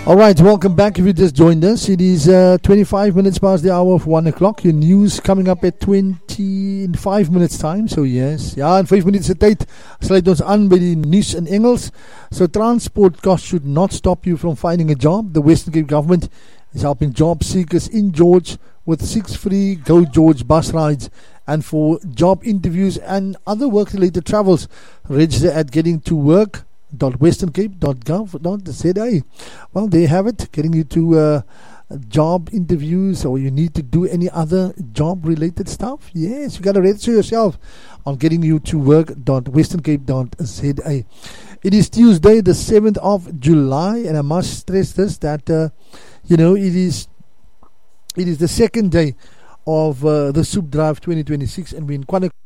Alright, welcome back if you just joined us. It is 25 minutes past the hour of 1 o'clock. Your news coming up at 25 minutes time. So yes, ja, in 5 minutes se tyd sluit ons aan by die nuus in Engels. So transport costs should not stop you from finding a job. The Western Cape government is helping job seekers in George with 6 free Go George bus rides and for job interviews and other work-related travels. Register at gettingtowork.westerncape.gov.za. Well, there you have it, getting you to job interviews, or you need to do any other job-related stuff. Yes, you got to register yourself on gettingyoutowork.westerncape.za. It is Tuesday, the 7th of July, and I must stress this, that, it is the second day of the Soup Drive 2026, and we're in quite a